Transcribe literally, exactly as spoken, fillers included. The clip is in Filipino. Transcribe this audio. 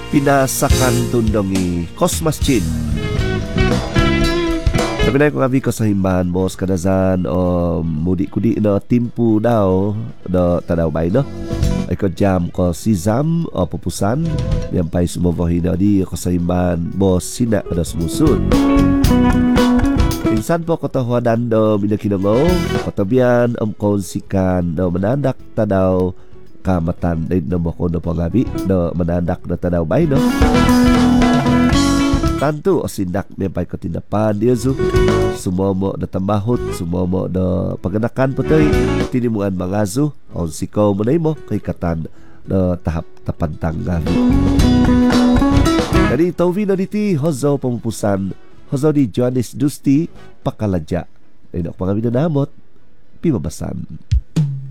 pinasakan tundongi Kosmas Chin. Sabi na ko ngabi ko sa himbahan boss kadazan o mudi-kudi no timpu daw do tadaw bay no. Ay ko jam ko si Zam o pupusan yang pay sumovohin na di ko sa himbahan boss sina kada sumusun. Insan po ko tahuadan do minakinango kotabian om konsikan do manandak tadaw kamatan din no mo ko no pangabi do manandak na tadaw bay no. Tantu o sindak may pay ko tinapan diyo sumomo na tambahot sumomo na paganakan patoy tinimuan mangazo o sikaw mo na mo kay katan na tahap tapantang gabi. Kani tawvi na diti hozo pamupusan hozo di Johannes Dusti Pakaladya. Ay nak pangabi na namot pimabasan.